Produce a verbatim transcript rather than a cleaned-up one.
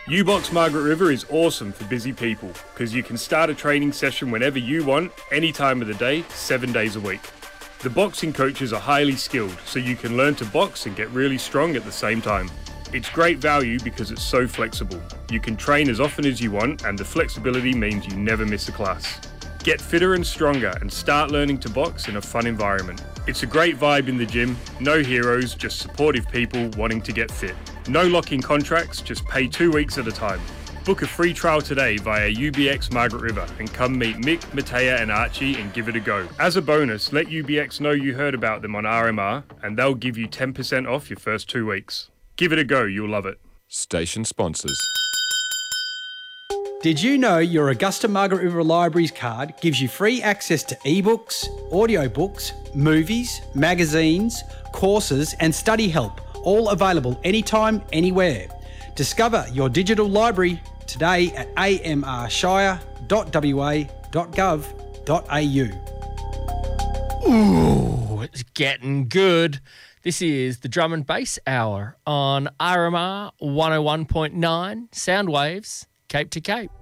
U-Box Margaret River is awesome for busy people because you can start a training session whenever you want, any time of the day, seven days a week. The boxing coaches are highly skilled, so you can learn to box and get really strong at the same time. It's great value because it's so flexible. You can train as often as you want, and the flexibility means you never miss a class. Get fitter and stronger and start learning to box in a fun environment. It's a great vibe in the gym, no heroes, just supportive people wanting to get fit. No lock-in contracts, just pay two weeks at a time. Book a free trial today via U B X Margaret River and come meet Mick, Matea and Archie and give it a go. As a bonus, let U B X know you heard about them on R M R and they'll give you ten percent off your first two weeks. Give it a go, you'll love it. Station sponsors. Did you know your Augusta Margaret River Libraries card gives you free access to ebooks, audiobooks, movies, magazines, courses and study help, all available anytime, anywhere. Discover your digital library today at a m r shire dot w a dot gov dot a u. Ooh, it's getting good. This is the Drum and Bass Hour on R M R one oh one point nine Sound Waves, Cape to Cape.